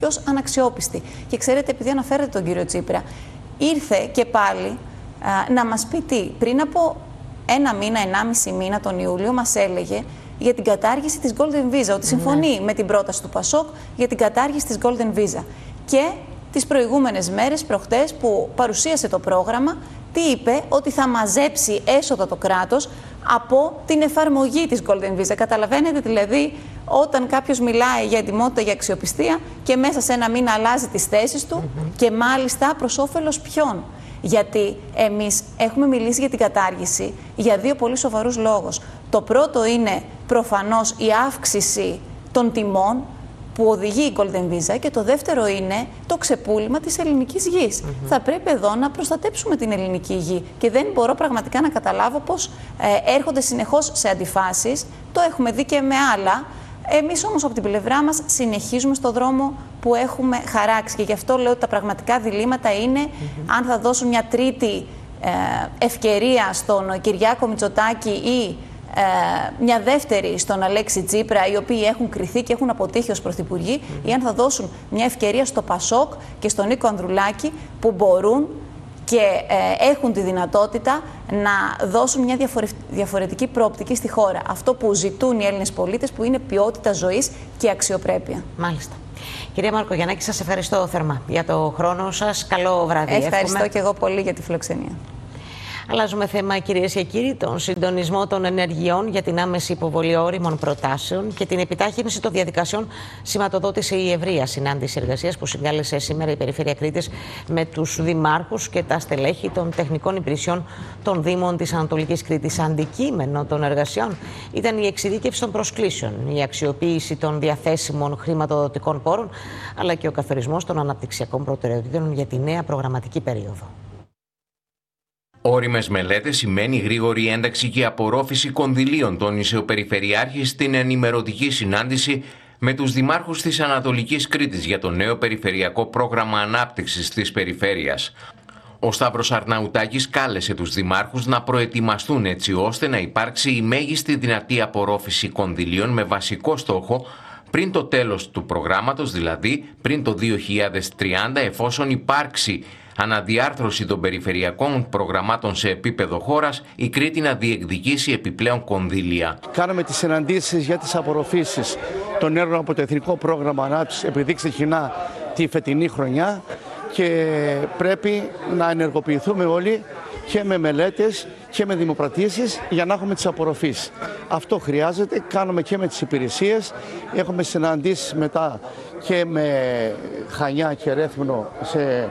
ως αναξιόπιστη. Και ξέρετε, επειδή αναφέρετε τον κύριο Τσίπρα, ήρθε και πάλι να μας πει τι. Πριν από 1 μήνα, 1,5 μήνα, τον Ιούλιο, μας έλεγε για την κατάργηση της Golden Visa, ότι συμφωνεί με την πρόταση του ΠΑΣΟΚ για την κατάργηση της Golden Visa. Και τις προηγούμενες μέρες, προχτές, που παρουσίασε το πρόγραμμα, τι είπε? Ότι θα μαζέψει έσοδα το κράτος από την εφαρμογή της Golden Visa. Καταλαβαίνετε δηλαδή, όταν κάποιος μιλάει για ετοιμότητα, για αξιοπιστία και μέσα σε 1 μήνα αλλάζει τις θέσεις του και μάλιστα προς όφελος ποιον? Γιατί εμείς έχουμε μιλήσει για την κατάργηση για 2 πολύ σοβαρούς λόγους. Το πρώτο είναι προφανώς η αύξηση των τιμών που οδηγεί η Golden Visa, και το δεύτερο είναι το ξεπούλημα της ελληνικής γης. Θα πρέπει εδώ να προστατέψουμε την ελληνική γη και δεν μπορώ πραγματικά να καταλάβω πώς έρχονται συνεχώς σε αντιφάσεις. Το έχουμε δει και με άλλα. Εμείς όμως από την πλευρά μας συνεχίζουμε στο δρόμο που έχουμε χαράξει, και γι' αυτό λέω ότι τα πραγματικά διλήμματα είναι αν θα δώσουν μια τρίτη ευκαιρία στον Κυριάκο Μητσοτάκη ή μια δεύτερη στον Αλέξη Τσίπρα, οι οποίοι έχουν κριθεί και έχουν αποτύχει ως πρωθυπουργοί, ή αν θα δώσουν μια ευκαιρία στο ΠΑΣΟΚ και στον Νίκο Ανδρουλάκη, που μπορούν και έχουν τη δυνατότητα να δώσουν μια διαφορετική προοπτική στη χώρα. Αυτό που ζητούν οι Έλληνες πολίτες, που είναι ποιότητα ζωής και αξιοπρέπεια. Μάλιστα. Κυρία Μαρκογιαννάκη, σας ευχαριστώ θερμά για το χρόνο σας. Καλό βράδυ. Ευχαριστώ και εγώ πολύ για τη φιλοξενία. Αλλάζουμε θέμα, κυρίες και κύριοι, τον συντονισμό των ενεργειών για την άμεση υποβολή όριμων προτάσεων και την επιτάχυνση των διαδικασιών σηματοδότησε η ευρεία συνάντηση εργασίας που συγκάλεσε σήμερα η Περιφέρεια Κρήτης με τους δημάρχους και τα στελέχη των τεχνικών υπηρεσιών των Δήμων της Ανατολικής Κρήτης. Αντικείμενο των εργασιών ήταν η εξειδίκευση των προσκλήσεων, η αξιοποίηση των διαθέσιμων χρηματοδοτικών πόρων, αλλά και ο καθορισμός των αναπτυξιακών προτεραιοτήτων για τη νέα προγραμματική περίοδο. Όριμες μελέτες σημαίνει γρήγορη ένταξη και απορρόφηση κονδυλίων, τόνισε ο Περιφερειάρχης στην ενημερωτική συνάντηση με τους δημάρχους της Ανατολικής Κρήτης για το νέο περιφερειακό πρόγραμμα ανάπτυξης της περιφέρειας. Ο Σταύρος Αρναουτάκης κάλεσε τους δημάρχους να προετοιμαστούν έτσι ώστε να υπάρξει η μέγιστη δυνατή απορρόφηση κονδυλίων με βασικό στόχο πριν το τέλος του προγράμματος, δηλαδή πριν το 2030, εφόσον υπάρξει αναδιάρθρωση των περιφερειακών προγραμμάτων σε επίπεδο χώρας, η Κρήτη να διεκδικήσει επιπλέον κονδύλια. Κάναμε τις συναντήσεις για τις απορροφήσεις των έργων από το Εθνικό Πρόγραμμα Ανάπτυξης, επειδή ξεκινά τη φετινή χρονιά και πρέπει να ενεργοποιηθούμε όλοι και με μελέτες και με δημοπρατήσεις για να έχουμε τις απορροφήσεις. Αυτό χρειάζεται, κάνουμε και με τις υπηρεσίες, έχουμε συναντήσεις μετά και με Χανιά και Ρέθμνο σε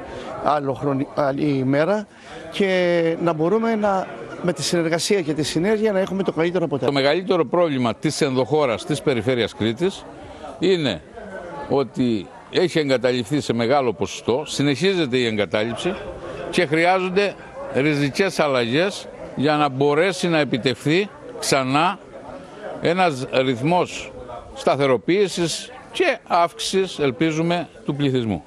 άλλη ημέρα, και να μπορούμε με τη συνεργασία και τη συνέργεια να έχουμε το καλύτερο αποτέλεσμα. Το μεγαλύτερο πρόβλημα της ενδοχώρας της Περιφέρειας Κρήτης είναι ότι έχει εγκαταλειφθεί σε μεγάλο ποσοστό, συνεχίζεται η εγκατάλειψη και χρειάζονται ριζικές αλλαγές για να μπορέσει να επιτευχθεί ξανά ένας ρυθμός σταθεροποίησης και αύξησης, ελπίζουμε, του πληθυσμού.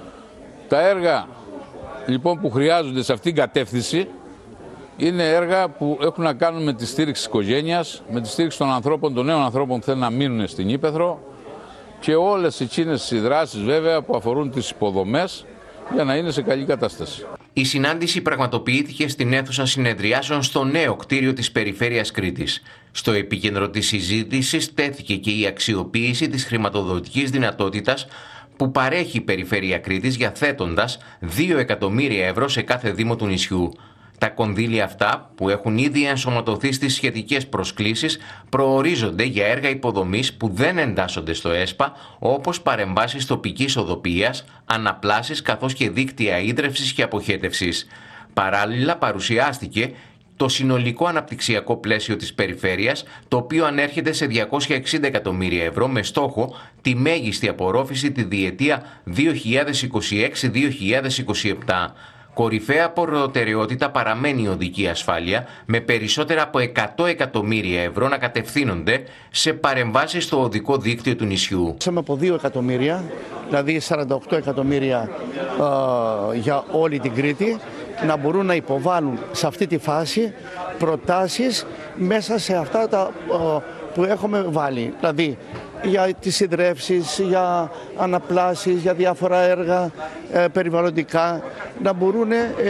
Τα έργα λοιπόν που χρειάζονται σε αυτήν την κατεύθυνση είναι έργα που έχουν να κάνουν με τη στήριξη της οικογένειας, με τη στήριξη των ανθρώπων, των νέων ανθρώπων που θέλουν να μείνουν στην Ύπαιθρο, και όλες εκείνες οι δράσεις βέβαια που αφορούν τις υποδομές για να είναι σε καλή κατάσταση. Η συνάντηση πραγματοποιήθηκε στην αίθουσα συνεδριάσεων στο νέο κτίριο της Περιφέρειας Κρήτης. Στο επίκεντρο της συζήτησης τέθηκε και η αξιοποίηση της χρηματοδοτικής δυνατότητας που παρέχει η Περιφέρεια Κρήτης, διαθέτοντας 2 εκατομμύρια ευρώ σε κάθε δήμο του νησιού. Τα κονδύλια αυτά, που έχουν ήδη ενσωματωθεί στις σχετικές προσκλήσεις, προορίζονται για έργα υποδομής που δεν εντάσσονται στο ΕΣΠΑ, όπως παρεμβάσεις τοπικής οδοποιίας, αναπλάσεις καθώς και δίκτυα ίδρευσης και αποχέτευσης. Παράλληλα παρουσιάστηκε το συνολικό αναπτυξιακό πλαίσιο της περιφέρειας, το οποίο ανέρχεται σε 260 εκατομμύρια ευρώ με στόχο τη μέγιστη απορρόφηση τη διετία 2026-2027. Κορυφαία προτεραιότητα παραμένει η οδική ασφάλεια, με περισσότερα από 100 εκατομμύρια ευρώ να κατευθύνονται σε παρεμβάσεις στο οδικό δίκτυο του νησιού. Έχουμε από 2 εκατομμύρια, δηλαδή 48 εκατομμύρια για όλη την Κρήτη, να μπορούν να υποβάλουν σε αυτή τη φάση προτάσεις μέσα σε αυτά τα που έχουμε βάλει. Δηλαδή για τις συντρεύσεις, για αναπλάσεις, για διάφορα έργα περιβαλλοντικά, να μπορούν